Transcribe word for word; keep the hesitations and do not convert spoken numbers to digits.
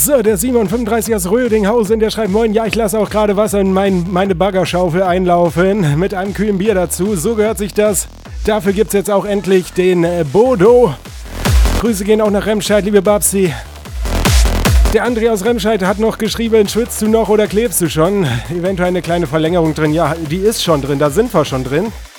So, der Simon fünfunddreißig aus Rödinghausen, der schreibt: Moin, ja, ich lasse auch gerade Wasser in mein, meine Baggerschaufel einlaufen, mit einem kühlen Bier dazu. So gehört sich das. Dafür gibt's jetzt auch endlich den äh, Bodo. Grüße gehen auch nach Remscheid, liebe Babsi. Der André aus Remscheid hat noch geschrieben: Schwitzt du noch oder klebst du schon? Eventuell eine kleine Verlängerung drin. Ja, die ist schon drin, da sind wir schon drin.